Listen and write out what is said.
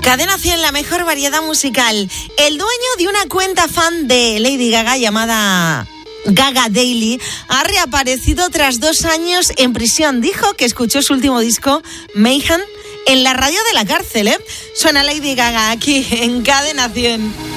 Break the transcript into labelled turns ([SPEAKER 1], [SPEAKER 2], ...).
[SPEAKER 1] Cadena 100, la mejor variedad musical. El dueño de una cuenta fan de Lady Gaga llamada Gaga Daily ha reaparecido tras 2 años en prisión. Dijo que escuchó su último disco, Mayhem, en la radio de la cárcel, Suena Lady Gaga aquí en Cadena 100.